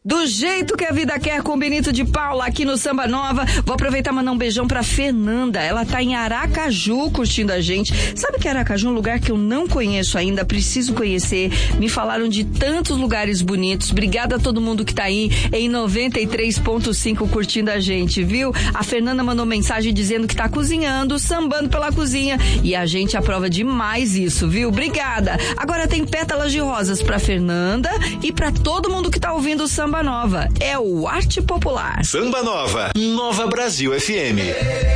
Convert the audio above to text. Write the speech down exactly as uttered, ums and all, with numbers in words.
Do jeito que a vida quer, com o Benito de Paula aqui no Samba Nova. Vou aproveitar e mandar um beijão pra Fernanda. Ela tá em Aracaju curtindo a gente. Sabe que Aracaju é um lugar que eu não conheço ainda, preciso conhecer. Me falaram de tantos lugares bonitos. Obrigada a todo mundo que tá aí em noventa e três ponto cinco curtindo a gente, viu? A Fernanda mandou mensagem dizendo que tá cozinhando, sambando pela cozinha. E a gente aprova demais isso, viu? Obrigada. Agora tem pétalas de rosas pra Fernanda e pra todo mundo que tá ouvindo o Samba Nova. É o Arte Popular. Samba Nova, Nova Brasil F M.